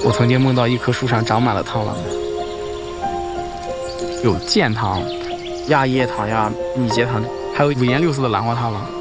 我曾经梦到一棵树上长满了螳螂，有剑螳、亚叶螳呀、米节螳，还有五颜六色的兰花螳螂。